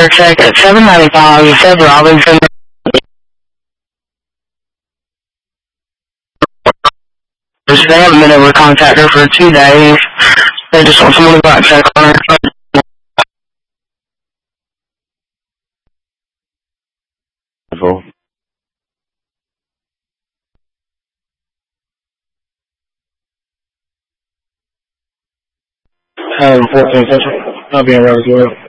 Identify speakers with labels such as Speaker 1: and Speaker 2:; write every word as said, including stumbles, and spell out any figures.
Speaker 1: for check at seven ninety-five South Robinson. They haven't been able to contact her for two days. They just want someone to go out and check on her.
Speaker 2: Um, fourteen Central. I'll be in route as well.